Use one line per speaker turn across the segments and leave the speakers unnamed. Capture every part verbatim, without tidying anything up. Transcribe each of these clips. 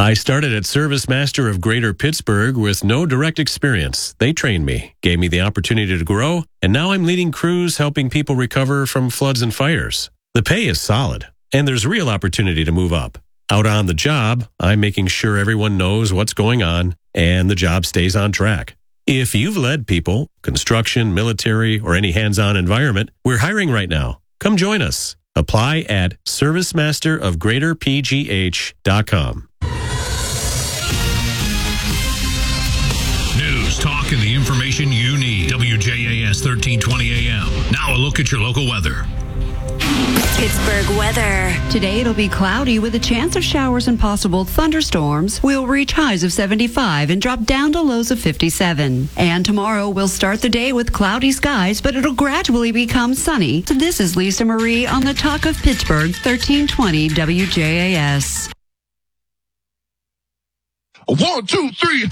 I started at Service Master of Greater Pittsburgh with no direct experience. They trained me, gave me the opportunity to grow, and now I'm leading crews helping people recover from floods and fires. The pay is solid, and there's real opportunity to move up. Out on the job, I'm making sure everyone knows what's going on and the job stays on track. If you've led people, construction, military, or any hands-on environment, we're hiring right now. Come join us. Apply at service master of greater p g h dot com.
News, talk, and the information you need. W J A S thirteen twenty A M. Now a look at your local weather.
Pittsburgh weather.
Today it'll be cloudy with a chance of showers and possible thunderstorms. We'll reach highs of seventy-five and drop down to lows of fifty-seven. And tomorrow we'll start the day with cloudy skies, but it'll gradually become sunny. So this is Lisa Marie on the Talk of Pittsburgh, thirteen twenty W J A S.
One, two, three.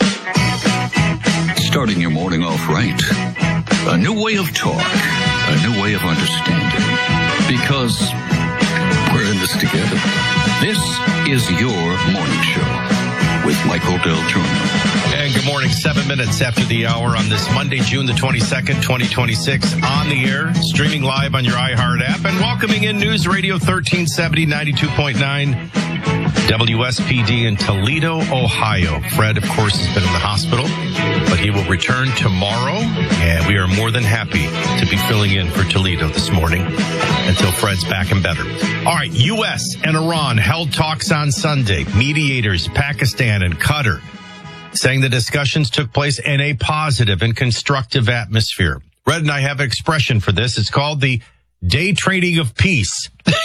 Starting your morning off right. A new way of talk. A new way of understanding. Because we're in this together. This is your morning show with Michael Del Giorno.
And good morning, seven minutes after the hour on this Monday, June the twenty-second, twenty twenty-six, on the air, streaming live on your iHeart app, and welcoming in News Radio thirteen seventy, ninety-two point nine W S P D in Toledo, Ohio. Fred, of course, has been in the hospital, but he will return tomorrow, and we are more than happy to be filling in for Toledo this morning until Fred's back and better. All right, U S and Iran held talks on Sunday. Mediators, Pakistan and Qatar, saying the discussions took place in a positive and constructive atmosphere. Red and I have an expression for this. It's called the day trading of peace.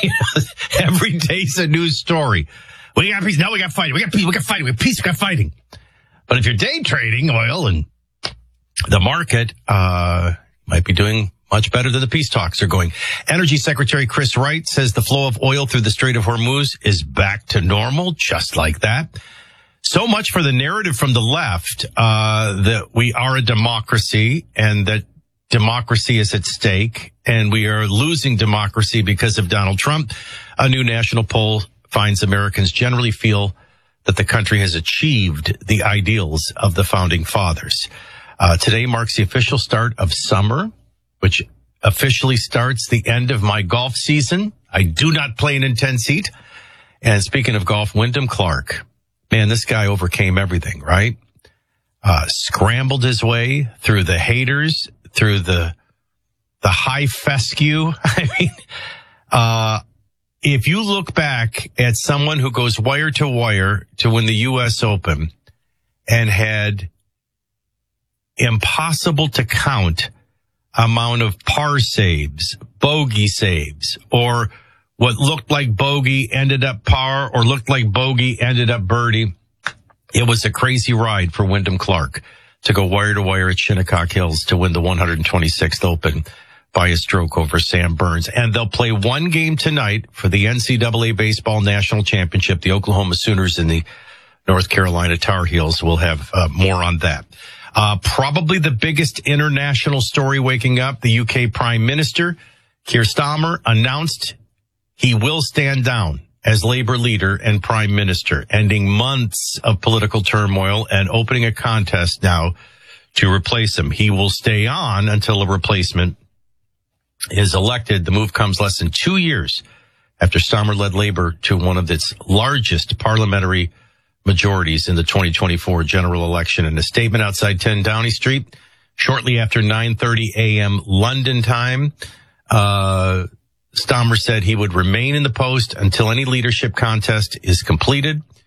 Every day's a news story. We got peace. Now we got fighting. We got peace. We got fighting. We got peace. We got fighting. But if you're day trading oil and the market, uh, might be doing much better than the peace talks are going. Energy Secretary Chris Wright says the flow of oil through the Strait of Hormuz is back to normal, just like that. So much for the narrative from the left, uh, that we are a democracy and that democracy is at stake and we are losing democracy because of Donald Trump. A new national poll finds Americans generally feel that the country has achieved the ideals of the founding fathers. Uh, today marks the official start of summer, which officially starts the end of my golf season. I do not play an intense heat. And speaking of golf, Wyndham Clark, man, this guy overcame everything, right? Uh, scrambled his way through the haters, through the, the high fescue. I mean, uh, if you look back at someone who goes wire to wire to win the U S Open and had impossible to count amount of par saves, bogey saves, or what looked like bogey ended up par or looked like bogey ended up birdie. It was a crazy ride for Wyndham Clark to go wire to wire at Shinnecock Hills to win the one hundred twenty-sixth Open by a stroke over Sam Burns. And they'll play one game tonight for the N C double A Baseball National Championship. The Oklahoma Sooners and the North Carolina Tar Heels. Will have uh, more on that. Uh, probably the biggest international story waking up. The U K Prime Minister, Keir Starmer, announced he will stand down as Labour leader and Prime Minister, ending months of political turmoil and opening a contest now to replace him. He will stay on until a replacement is elected. The move comes less than two years after Starmer led Labour to one of its largest parliamentary majorities in the twenty twenty-four general election. In a statement outside ten Downing Street, shortly after nine thirty a.m. London time, uh, Starmer said he would remain in the post until any leadership contest is completed.